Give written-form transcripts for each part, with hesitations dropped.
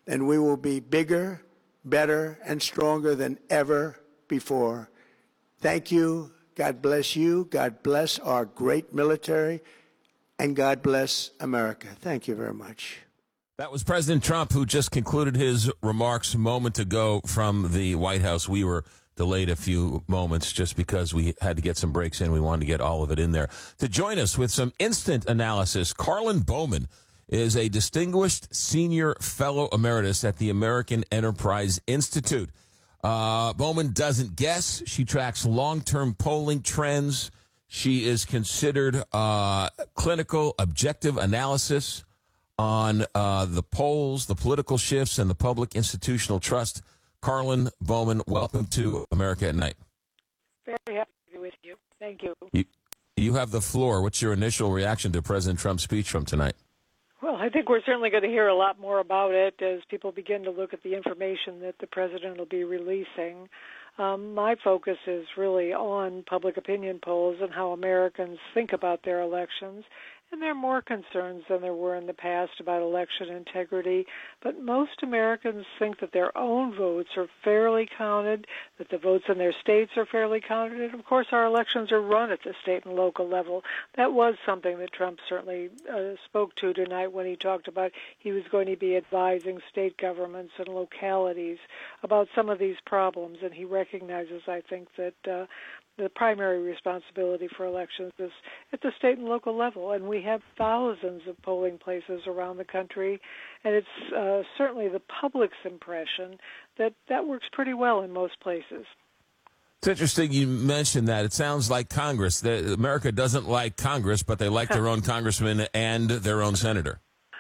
then we will be bigger, better, and stronger than ever before. Thank you. God bless you. God bless our great military. And God bless America. Thank you very much. That was President Trump, who just concluded his remarks a moment ago from the White House. We were delayed a few moments just because we had to get some breaks in. We wanted to get all of it in there. To join us with some instant analysis, Karlyn Bowman is a distinguished senior fellow emeritus at the American Enterprise Institute. Bowman doesn't guess. She tracks long-term polling trends. She is considered clinical, objective analysis on the polls, the political shifts, and the public institutional trust. Karlyn Bowman, welcome to America at Night. Very happy to be with you. Thank you. You have the floor. What's your initial reaction to President Trump's speech from tonight? Well, I think we're certainly going to hear a lot more about it as people begin to look at the information that the president will be releasing. My focus is really on public opinion polls and how Americans think about their elections. And there are more concerns than there were in the past about election integrity. But most Americans think that their own votes are fairly counted, that the votes in their states are fairly counted. And, of course, our elections are run at the state and local level. That was something that Trump certainly spoke to tonight when he talked about he was going to be advising state governments and localities about some of these problems. And he recognizes, I think, that the primary responsibility for elections is at the state and local level, and we have thousands of polling places around the country, and it's certainly the public's impression that that works pretty well in most places. It's interesting you mentioned that. It sounds like Congress. America doesn't like Congress, but they like their own congressman and their own senator.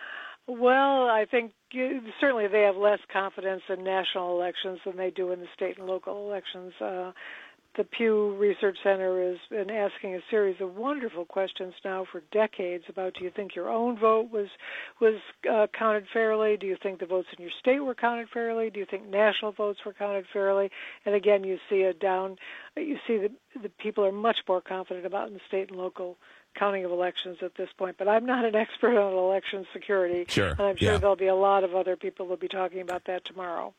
Well, I think certainly they have less confidence in national elections than they do in the state and local elections. The Pew Research Center has been asking a series of wonderful questions now for decades about, do you think your own vote was counted fairly? Do you think the votes in your state were counted fairly? Do you think national votes were counted fairly? And again, you see that the people are much more confident about in the state and local counting of elections at this point. But I'm not an expert on election security. Sure. And I'm sure there'll be a lot of other people who'll be talking about that tomorrow.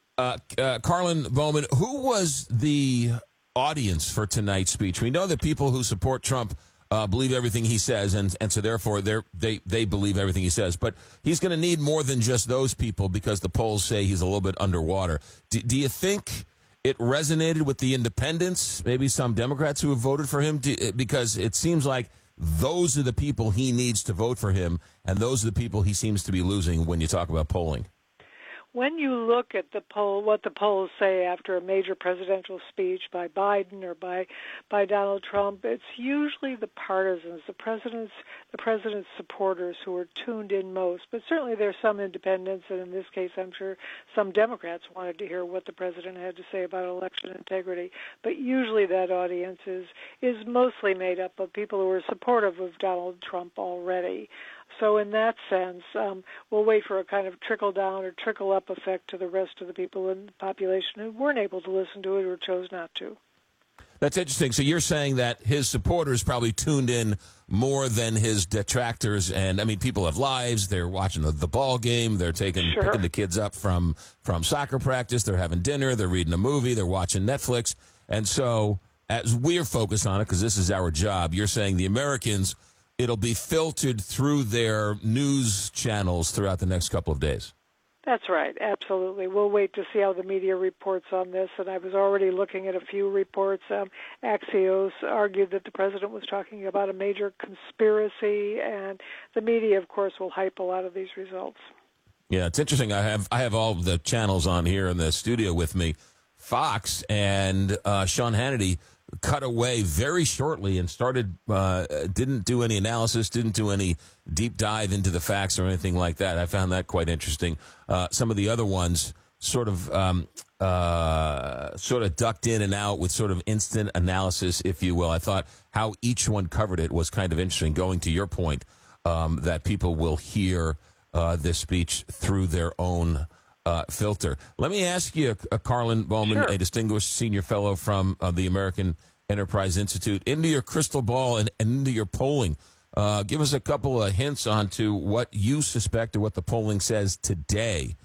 Karlyn Bowman, who was the audience for tonight's speech? We know that people who support Trump believe everything he says, and so therefore they believe everything he says. But he's going to need more than just those people because the polls say he's a little bit underwater. Do you think it resonated with the independents, maybe some Democrats who have voted for him? Because it seems like those are the people he needs to vote for him, and those are the people he seems to be losing when you talk about polling. When you look at the poll, what the polls say after a major presidential speech by Biden or by Donald Trump, it's usually the partisans, the president's supporters who are tuned in most. But certainly there's some independents, and in this case, I'm sure some Democrats wanted to hear what the president had to say about election integrity. But usually that audience is mostly made up of people who are supportive of Donald Trump already. So in that sense, we'll wait for a kind of trickle-down or trickle-up effect to the rest of the people in the population who weren't able to listen to it or chose not to. That's interesting. So you're saying that his supporters probably tuned in more than his detractors. And, I mean, people have lives. They're watching the ball game. They're picking the kids up from soccer practice. They're having dinner. They're reading a movie. They're watching Netflix. And so as we're focused on it, because this is our job, you're saying the Americans, it'll be filtered through their news channels throughout the next couple of days. That's right, absolutely. We'll wait to see how the media reports on this, and I was already looking at a few reports. Axios argued that the president was talking about a major conspiracy, and the media, of course, will hype a lot of these results. Yeah, it's interesting. I have all the channels on here in the studio with me. Fox and Sean Hannity cut away very shortly and didn't do any analysis, didn't do any deep dive into the facts or anything like that. I found that quite interesting. Some of the other ones sort of ducked in and out with sort of instant analysis, if you will. I thought how each one covered it was kind of interesting, going to your point that people will hear this speech through their own filter. Let me ask you, Karlyn Bowman, a distinguished senior fellow from the American Enterprise Institute, into your crystal ball and into your polling. Give us a couple of hints onto what you suspect or what the polling says today